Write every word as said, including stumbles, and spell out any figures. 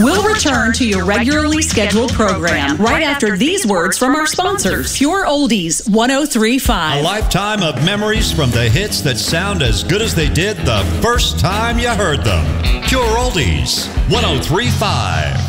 We'll return to your regularly scheduled program right after these words from our sponsors. Pure Oldies one oh three point five. A lifetime of memories from the hits that sound as good as they did the first time you heard them. Pure Oldies one oh three point five.